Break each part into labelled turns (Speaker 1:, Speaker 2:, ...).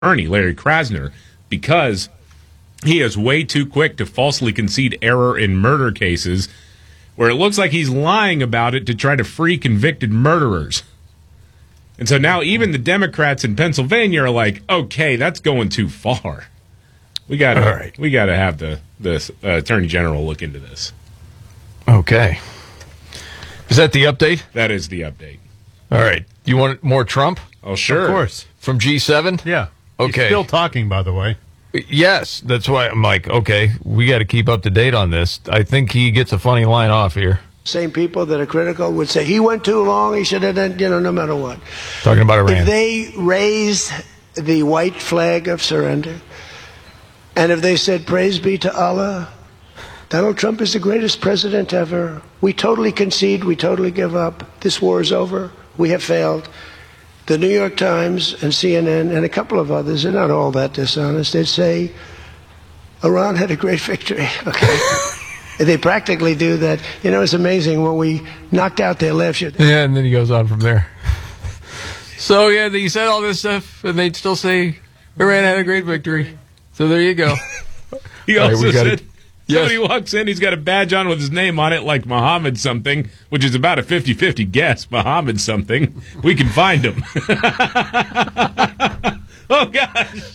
Speaker 1: attorney, Larry Krasner, because he is way too quick to falsely concede error in murder cases where it looks like he's lying about it to try to free convicted murderers. And so now even the Democrats in Pennsylvania are like, okay, that's going too far. We got to have the Attorney General look into this.
Speaker 2: Okay. Is that the update?
Speaker 1: That is the update.
Speaker 2: All right. You want more Trump?
Speaker 1: Oh, sure.
Speaker 3: Of course.
Speaker 2: From G7?
Speaker 3: Yeah.
Speaker 2: Okay.
Speaker 3: He's still talking, by the way.
Speaker 2: Yes. That's why I'm like, okay, we got to keep up to date on this. I think he gets a funny line off here.
Speaker 4: Same people that are critical would say he went too long. He should have done, no matter what.
Speaker 2: Talking about Iran.
Speaker 4: If they raised the white flag of surrender, and if they said, praise be to Allah, Donald Trump is the greatest president ever. We totally concede. We totally give up. This war is over. We have failed. The New York Times and CNN and a couple of others, they're not all that dishonest. They'd say Iran had a great victory. Okay. They practically do that. It's amazing when we knocked out their left.
Speaker 2: Yeah, and then he goes on from there. So, yeah, he said all this stuff, and they'd still say Iran had a great victory. So there you go.
Speaker 1: He also said,
Speaker 2: yes.
Speaker 1: Somebody walks in, he's got a badge on with his name on it, like Muhammad something, which is about a 50-50 guess. Muhammad something. We can find him. Oh, gosh.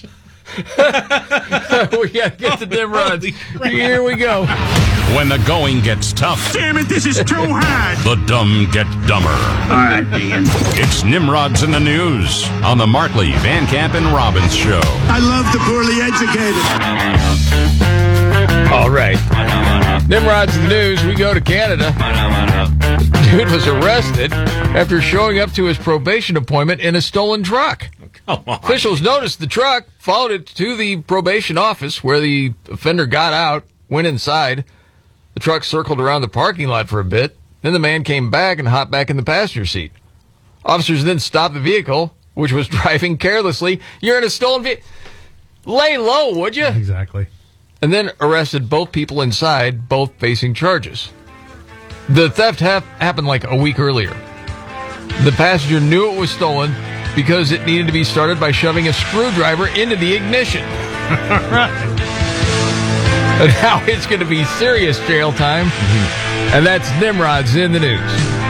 Speaker 2: We got to get to Nimrod. Here we go.
Speaker 5: When the going gets tough.
Speaker 6: Damn it, this is too hard.
Speaker 5: The dumb get dumber.
Speaker 6: All right, Dean.
Speaker 5: It's Nimrod's in the News on the Markley, Van Camp, and Robbins Show.
Speaker 6: I love the poorly educated.
Speaker 2: All right. Nimrod's in the News. We go to Canada. Dude was arrested after showing up to his probation appointment in a stolen truck.
Speaker 1: Come on.
Speaker 2: Officials noticed the truck, followed it to the probation office where the offender got out, went inside. The truck circled around the parking lot for a bit. Then the man came back and hopped back in the passenger seat. Officers then stopped the vehicle, which was driving carelessly. You're in a stolen vehicle. Lay low, would you?
Speaker 3: Exactly.
Speaker 2: And then arrested both people inside, both facing charges. The theft happened like a week earlier. The passenger knew it was stolen because it needed to be started by shoving a screwdriver into the ignition. And now it's going to be serious jail time. And that's Nimrod's in the News.